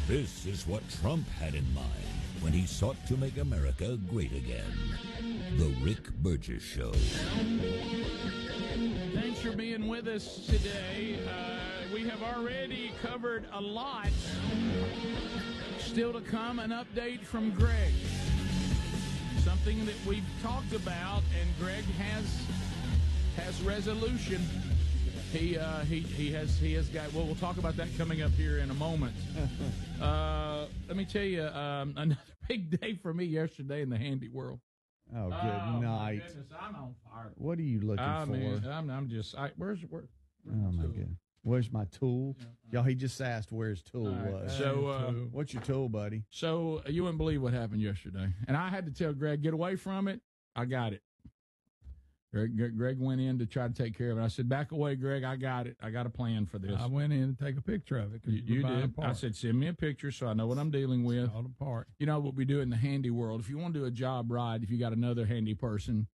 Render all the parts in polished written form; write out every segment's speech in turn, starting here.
This is what Trump had in mind when he sought to make America great again. The Rick Burgess Show. Thanks for being with us today. We have already covered a lot. Still to come, an update from Greg. Something that we've talked about, and Greg has resolution. He has got. Well, we'll talk about that coming up here in a moment. Let me tell you, another big day for me yesterday in the handy world. Oh, good night. My goodness, I'm on fire. What are you looking for? I'm just. Where's Oh my God. Where's my tool? Y'all, he just asked where his tool was. So, what's your tool, buddy? So you wouldn't believe what happened yesterday, and I had to tell Greg, get away from it. I got it. Greg went in to try to take care of it. I said, back away, Greg. I got it. I got a plan for this. I went in to take a picture of it. You did. I said, send me a picture so I know what I'm dealing with. All apart. You know what we do in the handy world. If you want to do a job right, if you got another handy person,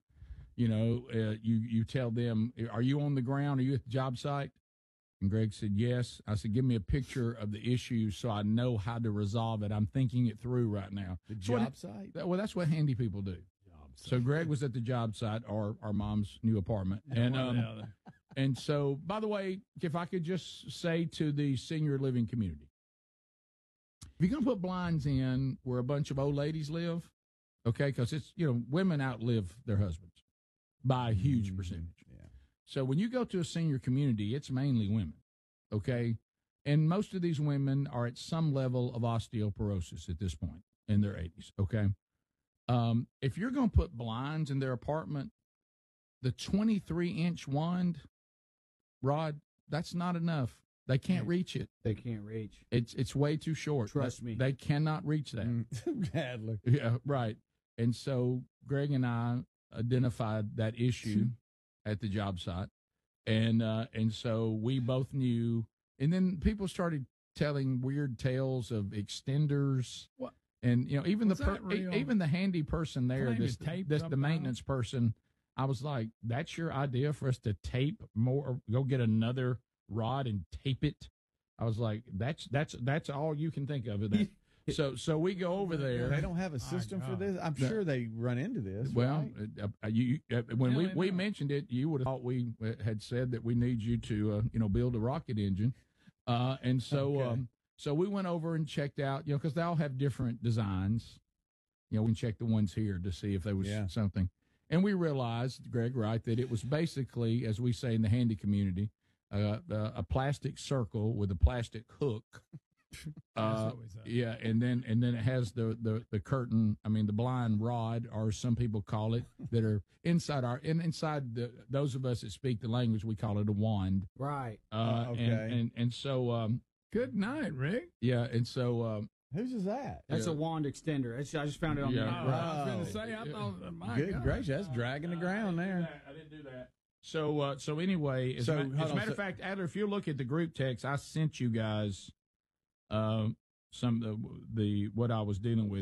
you tell them, are you on the ground? Are you at the job site? And Greg said, yes. I said, give me a picture of the issue so I know how to resolve it. I'm thinking it through right now. The job site? Well, that's what handy people do. So Greg was at the job site, or our mom's new apartment. And so, by the way, if I could just say to the senior living community, if you're going to put blinds in where a bunch of old ladies live, okay, because it's, women outlive their husbands by a huge percentage. Yeah. So when you go to a senior community, it's mainly women, okay? And most of these women are at some level of osteoporosis at this point in their 80s, okay? If you're going to put blinds in their apartment, the 23-inch wand, Rod, that's not enough. They can't reach it. They can't reach. It's way too short. Trust me. They cannot reach that. Badly. Yeah, right. And so Greg and I identified that issue at the job site, and so we both knew. And then people started telling weird tales of extenders. What? And even even the handy person there, this the maintenance person, I was like, "That's your idea for us to tape more? Go get another rod and tape it?" I was like, "That's all you can think of it." So we go over there. They don't have a system for this. I'm sure they run into this. Well, right? When we mentioned it, you would have thought we had said that we need you to build a rocket engine, and so. Okay. So we went over and checked out, because they all have different designs. We can check the ones here to see if there was something. And we realized, Greg, right, that it was basically, as we say in the handy community, a plastic circle with a plastic hook. Yeah, and then it has the curtain. I mean, the blind rod, or some people call it, that are inside those of us that speak the language, we call it a wand. Right. Okay. And so. Good night, Rick. Yeah, and so whose is that? That's a wand extender. I just found it on the I was going to say, I thought, my good God. gracious, that's dragging the ground there. I didn't do that. So anyway, as a matter of fact, Adler, if you look at the group text, I sent you guys some of the what I was dealing with.